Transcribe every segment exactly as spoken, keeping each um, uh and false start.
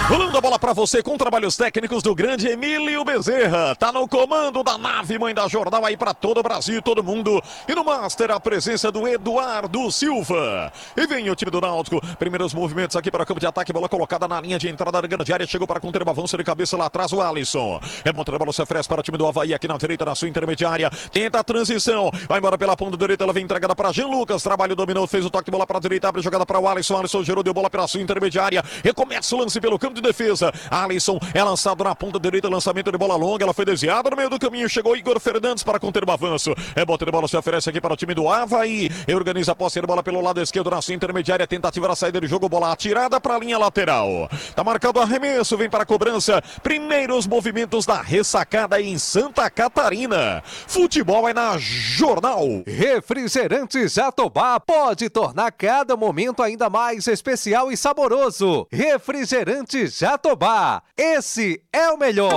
Rolando a bola pra você com trabalhos técnicos do grande Emílio Bezerra. Tá no comando da nave mãe da Jornal aí pra todo o Brasil, todo mundo. E no Master a presença do Eduardo Silva. E vem o time do Náutico. Primeiros movimentos aqui para o campo de ataque. Bola colocada na linha de entrada da grande área. Chegou para conter o avanço de cabeça lá atrás o Alisson. É monta a bola, se oferece para o time do Avaí aqui na direita, na sua intermediária. Tenta a transição. Vai embora pela ponta direita. Ela vem entregada para Jean Lucas. Trabalho dominou, fez o toque de bola para a direita. Abre jogada para o Alisson. Alisson gerou, deu bola pela sua intermediária. Recomeça o lance pelo campo de defesa. Alisson é lançado na ponta direita, lançamento de bola longa, ela foi desviada no meio do caminho, chegou Igor Fernandes para conter o avanço. É bota de bola, se oferece aqui para o time do Avaí. E organiza a posse de bola pelo lado esquerdo na sua intermediária, tentativa da saída de jogo, bola atirada para a linha lateral. Tá marcado o arremesso, vem para a cobrança. Primeiros movimentos da ressacada em Santa Catarina. Futebol é na Jornal. Refrigerantes Jatobá pode tornar cada momento ainda mais especial e saboroso. Refrigerante Jatobá, esse é o melhor.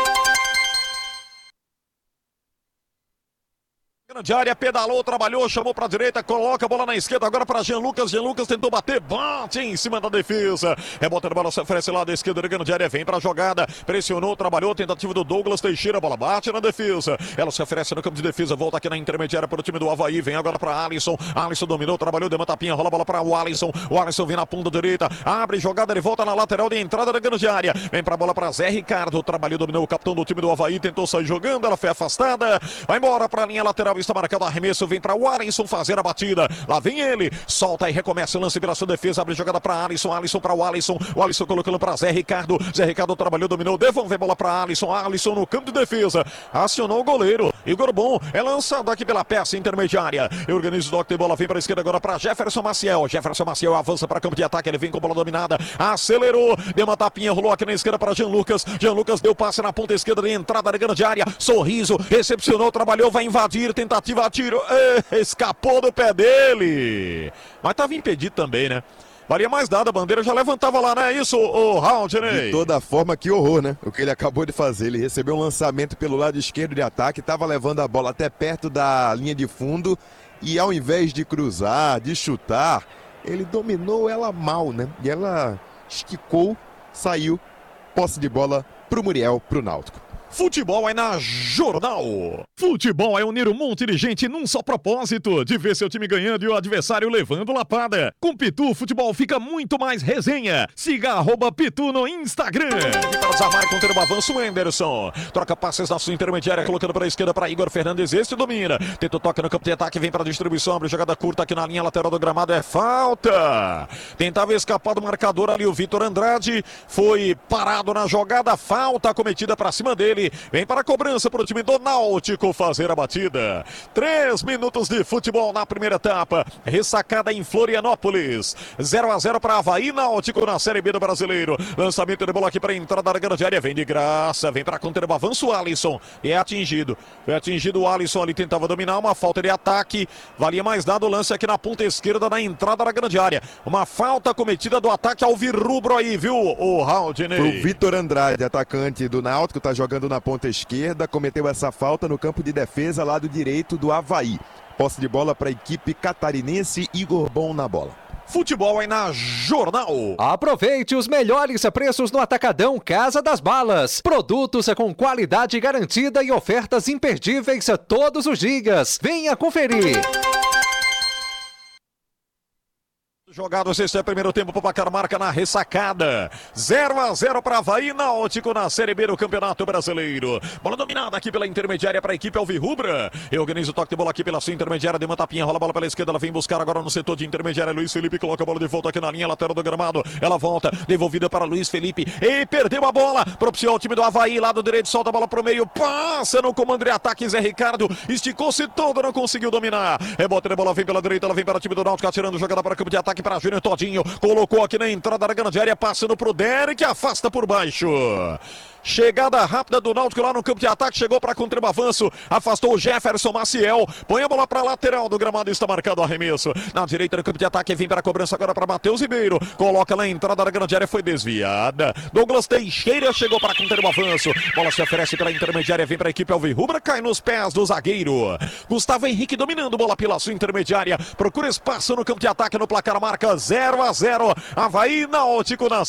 Grande área, pedalou, trabalhou, chamou para a direita, coloca a bola na esquerda, agora para Jean Lucas. Jean Lucas tentou bater, bate em cima da defesa. Rebota a bola, se oferece lá da esquerda, grande área, vem para a jogada, pressionou, trabalhou, tentativa do Douglas Teixeira, a bola bate na defesa. Ela se oferece no campo de defesa, volta aqui na intermediária para o time do Avaí, vem agora para Alisson. Alisson dominou, trabalhou, deu uma tapinha, rola a bola para o Alisson. O Alisson vem na ponta direita, abre jogada, ele volta na lateral de entrada da grande área. Vem para a bola para Zé Ricardo, trabalhou, dominou o capitão do time do Avaí, tentou sair jogando, ela foi afastada. Vai embora para a linha lateral, está marcado arremesso. Vem para o Alisson fazer a batida. Lá vem ele. Solta e recomeça o lance pela sua defesa. Abre jogada para Alisson. Alisson para o Alisson. O Alisson colocando para Zé Ricardo. Zé Ricardo trabalhou, dominou. Devolve a bola para Alisson. Alisson no campo de defesa. Acionou o goleiro. Igor Bom é lançado aqui pela peça intermediária. Eu organizo o toque de bola. Vem para a esquerda agora para Jefferson Maciel. Jefferson Maciel avança para campo de ataque. Ele vem com bola dominada. Acelerou. Deu uma tapinha. Rolou aqui na esquerda para Jean Lucas. Jean Lucas deu passe na ponta esquerda de entrada da grande área. Sorriso. Recepcionou. Trabalhou. Vai invadir. Tentativa. Atirou. Escapou do pé dele. Mas estava impedido também, né? Valia mais nada, a bandeira já levantava lá, não é isso, o Haldney? De toda forma, que horror, né? O que ele acabou de fazer. Ele recebeu um lançamento pelo lado esquerdo de ataque, estava levando a bola até perto da linha de fundo e ao invés de cruzar, de chutar, ele dominou ela mal, né? E ela esticou, saiu, posse de bola pro Muriel, pro Náutico. Futebol é na Jornal. Futebol é unir um monte de gente num só propósito, de ver seu time ganhando e o adversário levando lapada. Com Pitu, futebol fica muito mais resenha. Siga arroba Pitu no Instagram. E para desarmar e conter o avanço, o Anderson. Troca passes na sua intermediária, colocando para a esquerda para Igor Fernandes. Este domina. Tenta o toque no campo de ataque, vem para a distribuição, abre jogada curta aqui na linha lateral do gramado. É falta. Tentava escapar do marcador ali o Vitor Andrade. Foi parado na jogada, falta cometida para cima dele. Vem para a cobrança para o time do Náutico fazer a batida. Três minutos de futebol na primeira etapa. Ressacada em Florianópolis. zero a zero para Avaí, Náutico na Série B do Brasileiro. Lançamento de bola aqui para a entrada da grande área. Vem de graça, vem para conter o avanço o Alisson. É atingido. Foi atingido o Alisson ali, tentava dominar. Uma falta de ataque. Valia mais nada o lance aqui na ponta esquerda na entrada da grande área. Uma falta cometida do ataque ao Virrubro aí, viu, o Haldney? O Vitor Andrade, atacante do Náutico, tá jogando na ponta esquerda, cometeu essa falta no campo de defesa, lado direito do Avaí. Posse de bola para a equipe catarinense, Igor Bom na bola. Futebol é na Jornal. Aproveite os melhores preços no Atacadão Casa das Balas. Produtos com qualidade garantida e ofertas imperdíveis todos os dias. Venha conferir. Jogado, esse é o primeiro tempo para o placar, marca na ressacada. zero a zero para Avaí, Náutico na Série B do Campeonato Brasileiro. Bola dominada aqui pela intermediária para a equipe alvirrubra. Eu organizo o toque de bola aqui pela sua intermediária, deu uma tapinha, rola a bola pela esquerda, ela vem buscar agora no setor de intermediária. Luiz Felipe coloca a bola de volta aqui na linha lateral do gramado. Ela volta, devolvida para Luiz Felipe. E perdeu a bola, propiciou o time do Avaí, lado direito, solta a bola pro meio, passa no comando de ataque, Zé Ricardo. Esticou-se todo, não conseguiu dominar. Rebote de bola, vem pela direita, ela vem para o time do Náutico, atirando jogada para o campo de ataque para Júnior Todinho, colocou aqui na entrada da grande área, passando pro Derek, afasta por baixo. Chegada rápida do Náutico lá no campo de ataque, chegou para contra o avanço, afastou o Jefferson Maciel, põe a bola para lateral do gramado, está marcado o arremesso. Na direita do campo de ataque, vem para a cobrança agora para Matheus Ribeiro, coloca na entrada da grande área, foi desviada. Douglas Teixeira chegou para contra o avanço, bola se oferece pela intermediária, vem para a equipe alvirrubra, cai nos pés do zagueiro. Gustavo Henrique dominando, bola pela sua intermediária, procura espaço no campo de ataque, no placar marca zero a zero, Avaí, Náutico na